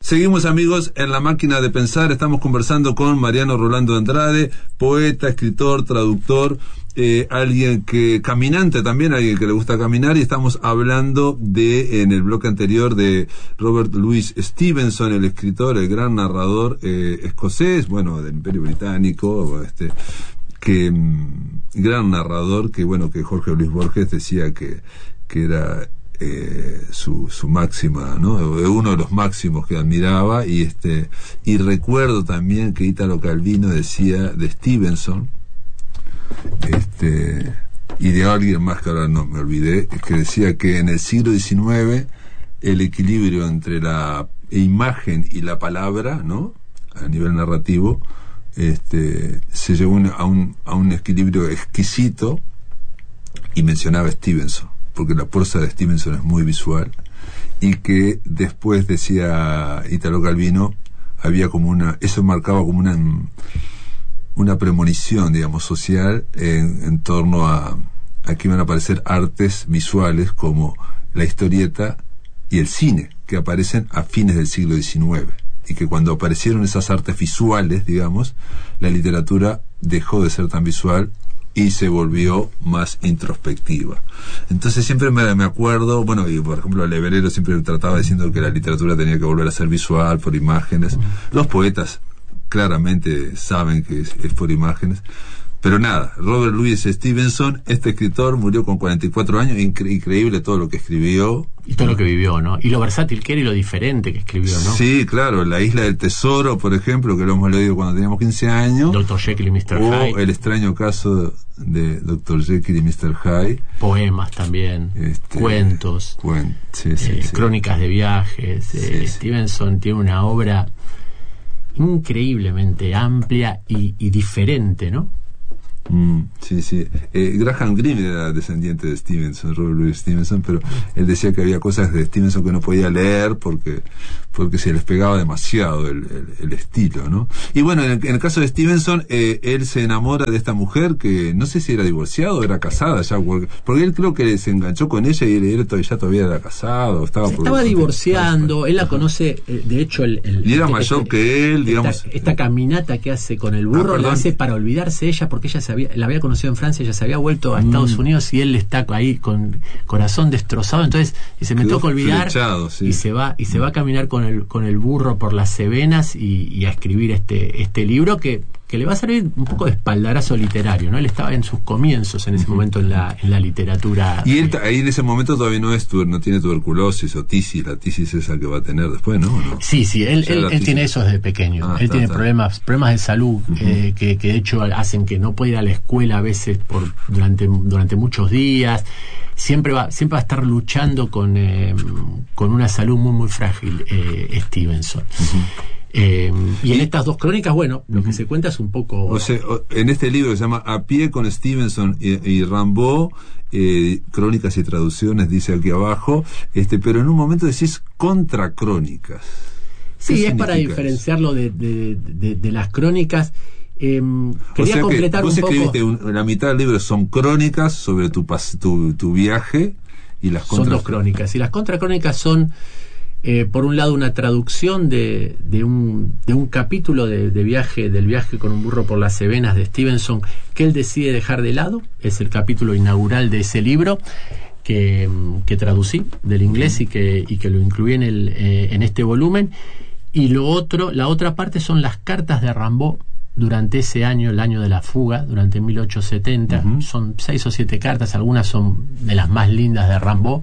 Seguimos, amigos, en La Máquina de Pensar. Estamos conversando con Mariano Rolando Andrade, poeta, escritor, traductor, alguien que, caminante también, alguien que le gusta caminar, y estamos hablando en el bloque anterior, de Robert Louis Stevenson, el escritor, el gran narrador escocés, bueno, del Imperio Británico, gran narrador, que Jorge Luis Borges decía que era su máxima, ¿no? Uno de los máximos que admiraba, y recuerdo también que Italo Calvino decía de Stevenson, y de alguien más que ahora no me olvidé, que decía que en el siglo XIX el equilibrio entre la imagen y la palabra, ¿no?, a nivel narrativo, se llevó a un equilibrio exquisito, y mencionaba a Stevenson, porque la prosa de Stevenson es muy visual, y que después, decía Italo Calvino, había como eso marcaba como una premonición, digamos, social en torno a que iban a aparecer artes visuales como la historieta y el cine, que aparecen a fines del siglo XIX, y que cuando aparecieron esas artes visuales, digamos, la literatura dejó de ser tan visual y se volvió más introspectiva. Entonces siempre me acuerdo, y por ejemplo Leverero siempre trataba diciendo que la literatura tenía que volver a ser visual, por imágenes. Los poetas claramente saben que es por imágenes. Pero nada, Robert Louis Stevenson, este escritor, murió con 44 años, increíble todo lo que escribió. Y todo lo que vivió, ¿no? Y lo versátil que era y lo diferente que escribió, ¿no? Sí, claro, La Isla del Tesoro, por ejemplo, que lo hemos leído cuando teníamos 15 años. Dr. Jekyll y Mr. Hyde. O El extraño caso de Dr. Jekyll y Mr. Hyde. Poemas también, cuentos, crónicas de viajes. Stevenson tiene una obra increíblemente amplia y diferente, ¿no? Graham Greene era descendiente de Stevenson, Robert Louis Stevenson, pero él decía que había cosas de Stevenson que no podía leer porque se les pegaba demasiado el estilo, ¿no? Y bueno, en el caso de Stevenson, él se enamora de esta mujer que no sé si era divorciado o era casada ya, porque él creo que se enganchó con ella y él ya todavía era casado, estaba divorciando. Él la conoce, de hecho, y era mayor que él, digamos. Esta caminata que hace con el burro la hace para olvidarse ella, porque ella la había conocido en Francia, ella se había vuelto a Estados Unidos y él está ahí con corazón destrozado, entonces dice, me toca olvidar, y se va a caminar con el burro por las Cevenas y a escribir este libro que le va a servir un poco de espaldarazo literario, ¿no? Él estaba en sus comienzos en ese momento en la literatura. Y él ahí en ese momento todavía no tiene tuberculosis o tisis, la tisis esa que va a tener después, ¿no? Sí, él tiene eso desde pequeño. Él tiene problemas de salud que de hecho hacen que no pueda ir a la escuela a veces durante muchos días. Siempre va a estar luchando con una salud muy muy frágil, Stevenson. Y en estas dos crónicas, lo que se cuenta es un poco... en este libro que se llama A pie con Stevenson y Rimbaud, crónicas y traducciones, dice aquí abajo, pero en un momento decís contracrónicas. Sí, es para diferenciarlo de las crónicas. Quería completar un poco. Vos escribiste la mitad del libro son crónicas sobre tu viaje, y las son dos crónicas, y las contracrónicas son por un lado una traducción de un capítulo del viaje con un burro por las Cevenas de Stevenson, que él decide dejar de lado. Es el capítulo inaugural de ese libro que traducí del inglés y que lo incluí en este volumen. Y la otra parte son las cartas de Rimbaud durante ese año, el año de la fuga, durante 1870. Son 6 o 7 cartas, algunas son de las más lindas de Rimbaud.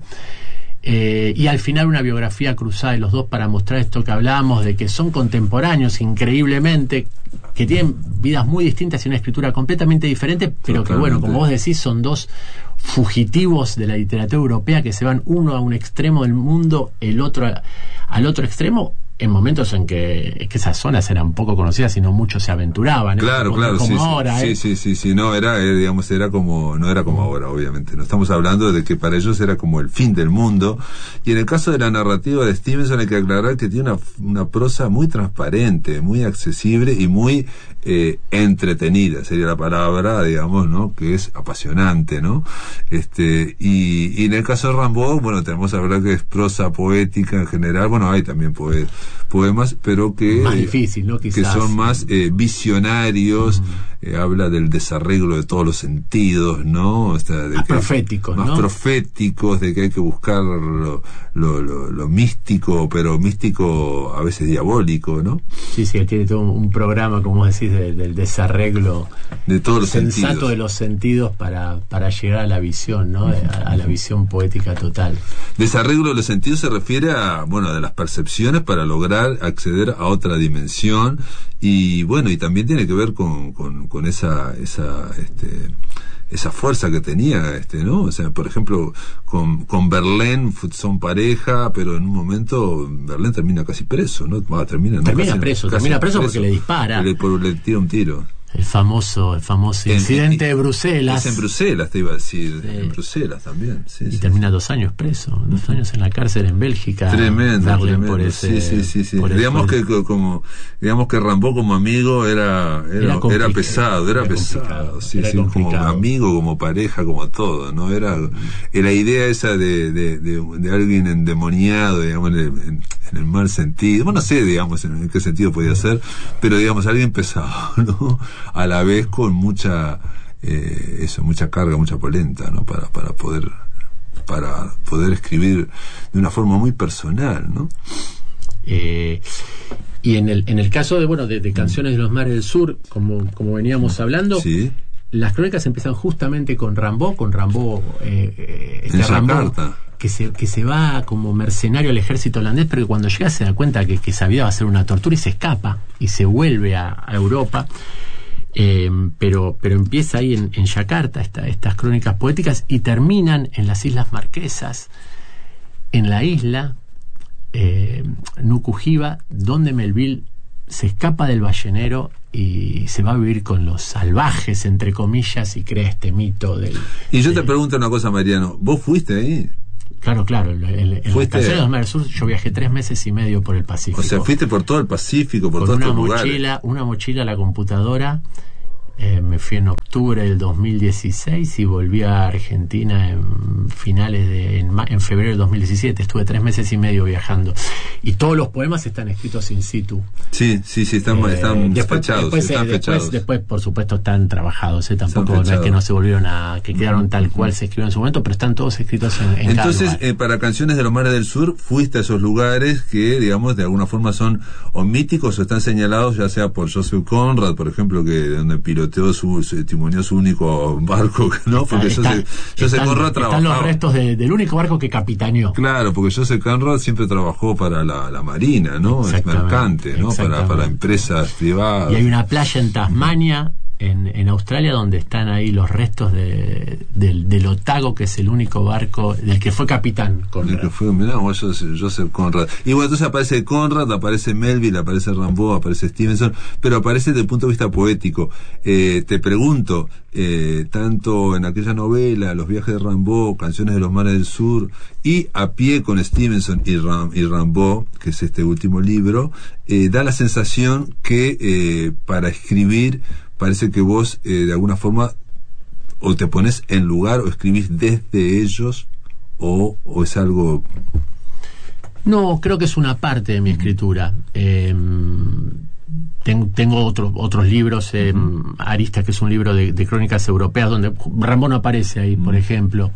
Y al final una biografía cruzada de los dos para mostrar esto que hablábamos, de que son contemporáneos increíblemente, que tienen vidas muy distintas y una escritura completamente diferente, pero totalmente. Que como vos decís, son dos fugitivos de la literatura europea que se van uno a un extremo del mundo, el otro al otro extremo, en momentos en que esas zonas eran poco conocidas y no muchos se aventuraban. Claro, como sí, ahora, sí, no era, digamos, no era como ahora, obviamente. No estamos hablando de que para ellos era como el fin del mundo. Y en el caso de la narrativa de Stevenson hay que aclarar que tiene una prosa muy transparente, muy accesible y muy entretenida, sería la palabra, digamos, ¿no? Que es apasionante, ¿no? Y en el caso de Rimbaud, bueno, tenemos que hablar que es prosa poética en general. Bueno, hay también poemas, pero que más difícil, ¿no? Quizás. Que son más visionarios. Habla del desarreglo de todos los sentidos, ¿no? O sea, más proféticos, más ¿no? proféticos, de que hay que buscar lo místico, pero místico a veces diabólico, ¿no? Sí, él tiene todo un programa, como vos decís, del desarreglo de todos los sensato sentidos. De los sentidos para llegar a la visión, ¿no? A la visión poética total. Desarreglo de los sentidos se refiere a, bueno, de las percepciones para lograr acceder a otra dimensión, y bueno, y también tiene que ver con esa fuerza que tenía, ¿no? O sea, por ejemplo, con Verlaine son pareja, pero en un momento Verlaine termina casi preso, ¿no? Termina preso porque le dispara. Le tira un tiro. El famoso incidente de Bruselas. Es en Bruselas, te iba a decir. Sí. En Bruselas también. Sí, y termina 2 años preso, 2 años en la cárcel en Bélgica. Tremendo. Por ese, sí. Por digamos que Rimbaud como amigo era pesado, era pesado. Sí, como amigo, como pareja, como todo, ¿no? Era la idea esa de alguien endemoniado, digamos, en el mal sentido. Bueno, no sé, digamos, en qué sentido podía ser, pero digamos, alguien pesado, ¿no? A la vez con mucha carga, mucha polenta, ¿no? Para poder escribir de una forma muy personal, ¿no? Y en el caso de Canciones de los Mares del Sur, como veníamos hablando, sí. Las crónicas empiezan justamente con Rimbaud, Rimbaud que se va como mercenario al ejército holandés, pero que cuando llega se da cuenta que sabía va a ser una tortura y se escapa y se vuelve a Europa. Pero empieza ahí en Yakarta estas crónicas poéticas y terminan en las Islas Marquesas, en la isla Nuku Hiva, donde Melville se escapa del ballenero y se va a vivir con los salvajes, entre comillas, y crea este mito del... Y yo te pregunto una cosa, Mariano, ¿vos fuiste ahí? Claro, en las Canciones de los Mares del Sur yo viajé 3 meses y medio por el Pacífico. O sea, fuiste por todo el Pacífico, por todos estos lugares. Una mochila a la computadora. Me fui en octubre del 2016 y volví a Argentina en febrero del 2017. Estuve 3 meses y medio viajando y todos los poemas están escritos in situ. Sí, están fechados. Después, por supuesto, están trabajados. Tampoco no es que no se volvieron que quedaron tal cual se escribió en su momento, pero están todos escritos en Entonces, cada lugar. Para Canciones de los Mares del Sur, fuiste a esos lugares que, digamos, de alguna forma son o míticos o están señalados, ya sea por Joseph Conrad, por ejemplo, que donde testimonió su único barco, ¿no? Porque Joseph Conrad trabajaba. Están los restos del único barco que capitaneó. Claro, porque Joseph Conrad siempre trabajó para la Marina, ¿no? Es mercante, ¿no? Para empresas privadas. Y hay una playa en Tasmania, en Australia, donde están ahí los restos del Otago, que es el único barco del que fue capitán Conrad. Joseph Conrad. Y bueno, entonces aparece Conrad, aparece Melville, aparece Rimbaud, aparece Stevenson, pero aparece desde el punto de vista poético. Te pregunto, tanto en aquella novela, Los viajes de Rimbaud, Canciones de los Mares del Sur, y A pie con Stevenson y Rimbaud, que es este último libro, da la sensación que para escribir parece que vos de alguna forma o te pones en lugar o escribís desde ellos o es algo... No, creo que es una parte de mi escritura. Tengo otros libros, Aristas, que es un libro de crónicas europeas, donde Rimbaud no aparece ahí, por ejemplo.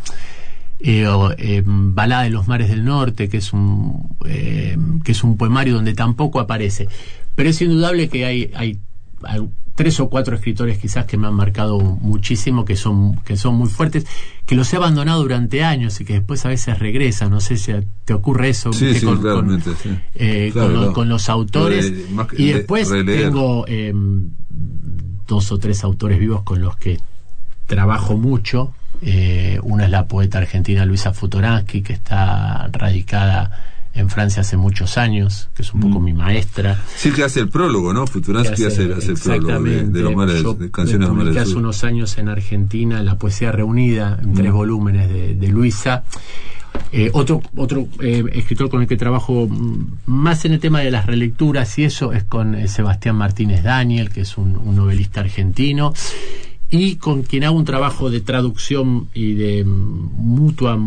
Balada de los Mares del Norte, que es un poemario donde tampoco aparece. Pero es indudable que hay 3 o 4 escritores quizás que me han marcado muchísimo, que son muy fuertes, que los he abandonado durante años y que después a veces regresan. No sé si te ocurre eso. Sí, claramente. Con los autores. Y después tengo 2 o 3 autores vivos con los que trabajo mucho. Una es la poeta argentina Luisa Futoransky, que está radicada en Francia hace muchos años, que es un poco mi maestra. Sí, que hace el prólogo, ¿no? Futuransky hace el prólogo de los mares, de Canciones de los Mares del Sur. Hace unos años en Argentina La poesía reunida, en 3 volúmenes de Luisa. Otro escritor con el que trabajo más en el tema de las relecturas y eso es con Sebastián Martínez Daniel, que es un novelista argentino, y con quien hago un trabajo de traducción y de mutua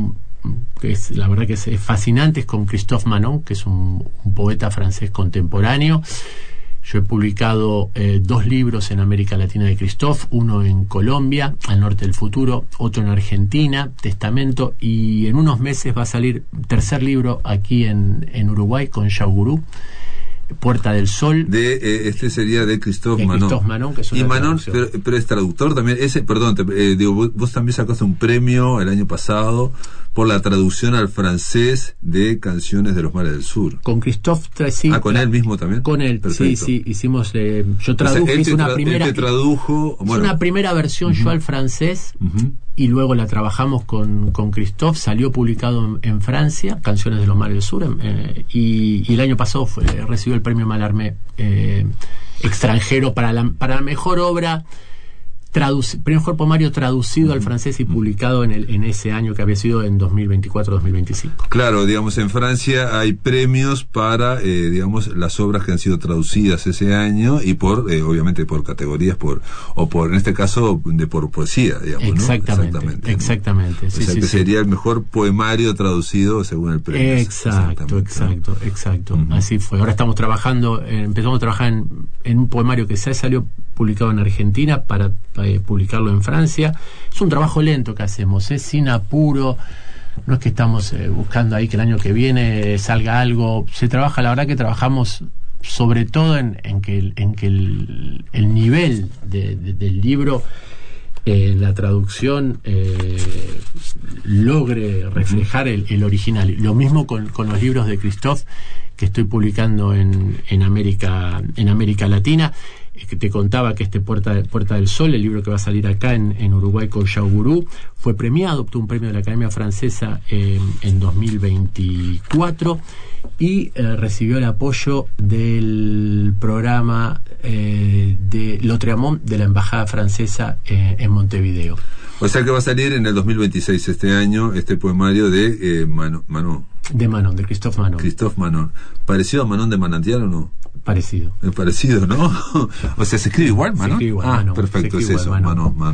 que es, la verdad que es fascinante, es con Christophe Manon, que es un poeta francés contemporáneo. Yo he publicado 2 libros en América Latina de Christophe, uno en Colombia, Al Norte del Futuro, otro en Argentina, Testamento, y en unos meses va a salir 3er libro aquí en Uruguay con Yaugurú, Puerta del Sol. Este sería de Christophe Manon. Christophe Manon, que es una y Manon, traducción. pero es traductor también. Vos también sacaste un premio el año pasado por la traducción al francés de Canciones de los Mares del Sur. Con Christophe, sí. ¿Con él mismo también? Con él, perfecto. sí, hicimos, yo traduje, hice una primera... una primera versión yo al francés, y luego la trabajamos con Christophe, salió publicado en Francia, Canciones de los Mares del Sur, y el año pasado recibió el premio Mallarmé extranjero para la mejor obra, mejor poemario traducido al francés y publicado en ese año que había sido en 2024-2025. Claro, digamos, en Francia hay premios para, las obras que han sido traducidas ese año y obviamente por categorías, en este caso, por poesía, digamos, Exactamente, ¿no? Exactamente. O sea, que sería el mejor poemario traducido según el premio. Exacto. Así fue. Ahora estamos trabajando, empezamos a trabajar en un poemario que ya salió publicado en Argentina para publicarlo en Francia. Es un trabajo lento que hacemos, sin apuro, no es que estamos buscando ahí que el año que viene salga algo. Se trabaja, la verdad que trabajamos sobre todo en que el nivel del libro, la traducción, logre reflejar el original. Lo mismo con los libros de Christophe que estoy publicando en América Latina. Que te contaba que Puerta del Sol, el libro que va a salir acá en Uruguay con Yaugurú, fue premiado, obtuvo un premio de la Academia Francesa en 2024 y recibió el apoyo del programa de Lautréamont de la Embajada Francesa en Montevideo. O sea que va a salir en el 2026, este año, este poemario de Manon. De Christophe Manon. Christophe Manon. ¿Parecido a Manon de Manantial o no? Parecido. Es parecido, ¿no? O sea, ¿se escribe igual, Manon? Se escribe igual, Manon. Perfecto, es eso, Manon. Manon.